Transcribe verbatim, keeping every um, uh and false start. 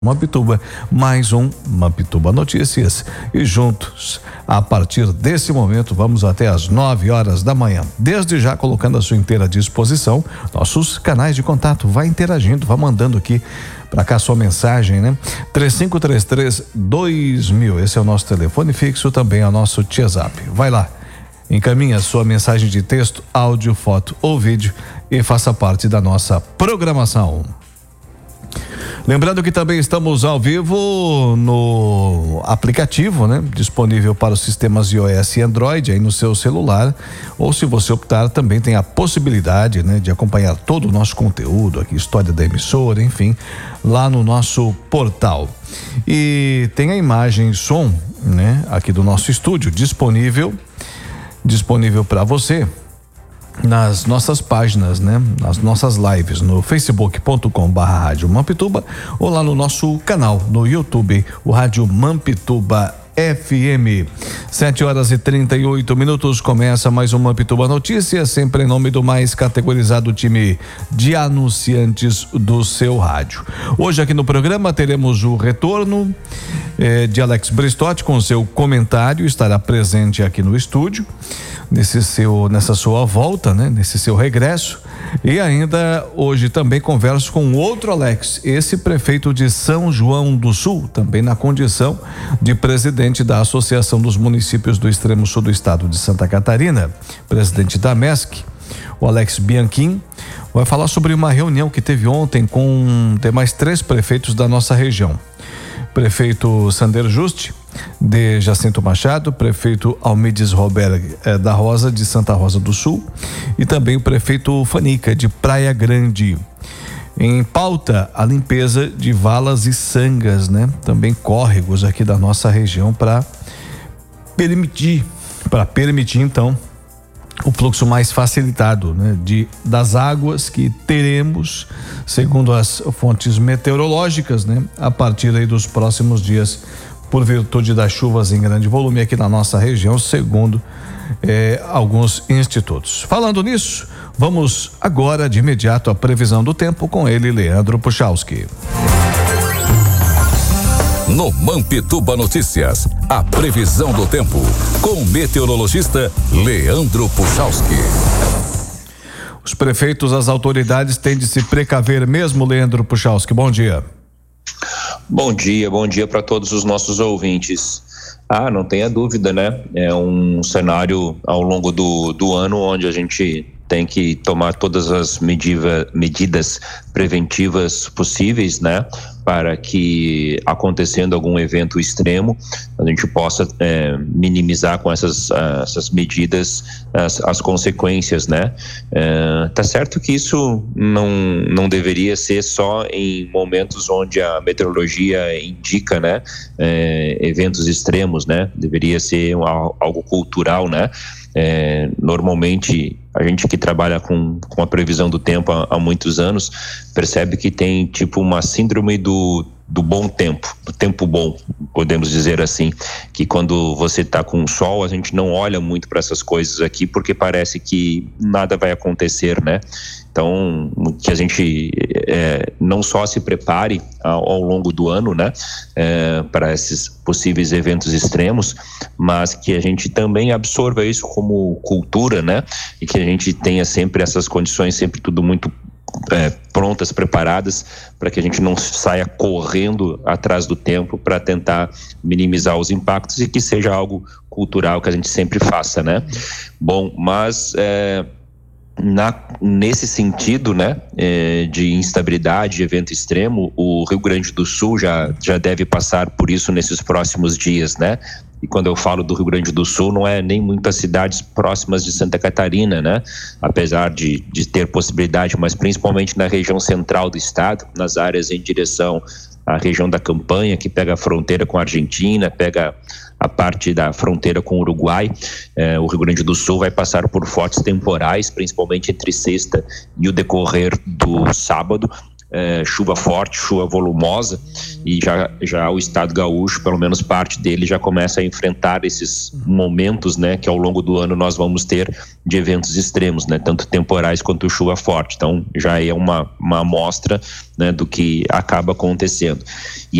Mampituba, mais um Mampituba Notícias, e juntos, a partir desse momento, vamos até às nove horas da manhã. Desde já colocando à sua inteira disposição nossos canais de contato. Vai interagindo, vai mandando aqui para cá sua mensagem, né? três cinco três três dois mil, esse é o nosso telefone fixo, também é o nosso WhatsApp. Vai lá, encaminha a sua mensagem de texto, áudio, foto ou vídeo e faça parte da nossa programação. Lembrando que também estamos ao vivo no aplicativo, né? Disponível para os sistemas iOS e Android aí no seu celular, ou se você optar, também tem a possibilidade, né? De acompanhar todo o nosso conteúdo aqui, história da emissora, enfim, lá no nosso portal. E tem a imagem e som, né? Aqui do nosso estúdio disponível, disponível para você nas nossas páginas, né? Nas nossas lives no facebook ponto com barra rádio Mampituba ou lá no nosso canal no YouTube, o Rádio Mampituba F M. Sete horas e trinta e oito minutos, começa mais um Mampituba Notícias, sempre em nome do mais categorizado time de anunciantes do seu rádio. Hoje aqui no programa teremos o retorno eh, de Alex Bristotti com seu comentário, estará presente aqui no estúdio nesse seu, nessa sua volta, né? Nesse seu regresso. E ainda hoje também converso com outro Alex, esse prefeito de São João do Sul, também na condição de presidente da Associação dos Municípios do Extremo Sul do Estado de Santa Catarina, presidente da M E S C, o Alex Bianchim, vai falar sobre uma reunião que teve ontem com demais três prefeitos da nossa região. Prefeito Sander Juste, de Jacinto Machado, prefeito Almides Robert eh, da Rosa, de Santa Rosa do Sul, e também o prefeito Fanica, de Praia Grande. Em pauta, a limpeza de valas e sangas, né? Também córregos aqui da nossa região para permitir, para permitir então o fluxo mais facilitado, né? De, das águas que teremos, segundo as fontes meteorológicas, né? A partir aí dos próximos dias, por virtude das chuvas em grande volume aqui na nossa região, segundo eh, alguns institutos. Falando nisso, vamos agora de imediato à previsão do tempo com ele, Leandro Puchalski. No Mampituba Notícias, a previsão do tempo com o meteorologista Leandro Puchalski. Os prefeitos, as autoridades têm de se precaver mesmo, Leandro Puchalski. Bom dia. Bom dia, bom dia para todos os nossos ouvintes. Ah, não tenha dúvida, né? É um cenário ao longo do, do ano onde a gente tem que tomar todas as mediva, medidas preventivas possíveis, né? Para que, acontecendo algum evento extremo, a gente possa é, minimizar com essas, essas medidas as, as consequências, né? É, tá certo que isso não, não deveria ser só em momentos onde a meteorologia indica, né? É, eventos extremos, né? Deveria ser algo cultural, né? É, normalmente a gente que trabalha com, com a previsão do tempo há, há muitos anos percebe que tem tipo uma síndrome do, do bom tempo, do tempo bom, podemos dizer assim, que quando você está com o sol a gente não olha muito para essas coisas aqui porque parece que nada vai acontecer, né? Então, que a gente é, não só se prepare ao, ao longo do ano, né, é, para esses possíveis eventos extremos, mas que a gente também absorva isso como cultura, né, e que a gente tenha sempre essas condições, sempre tudo muito é, prontas, preparadas, para que a gente não saia correndo atrás do tempo para tentar minimizar os impactos e que seja algo cultural que a gente sempre faça, né. Bom, mas é, Na, nesse sentido, né, é, de instabilidade, de evento extremo, o Rio Grande do Sul já, já deve passar por isso nesses próximos dias, né? E quando eu falo do Rio Grande do Sul, não é nem muitas cidades próximas de Santa Catarina, né? Apesar de, de ter possibilidade, mas principalmente na região central do estado, nas áreas em direção à região da Campanha, que pega a fronteira com a Argentina, pega a parte da fronteira com o Uruguai. Eh, o Rio Grande do Sul vai passar por fortes temporais, principalmente entre sexta e o decorrer do sábado. é, chuva forte, chuva volumosa, e já, já o estado gaúcho, pelo menos parte dele, já começa a enfrentar esses momentos, né, que ao longo do ano nós vamos ter de eventos extremos, né, tanto temporais quanto chuva forte. Então já é uma, uma amostra, né, do que acaba acontecendo. E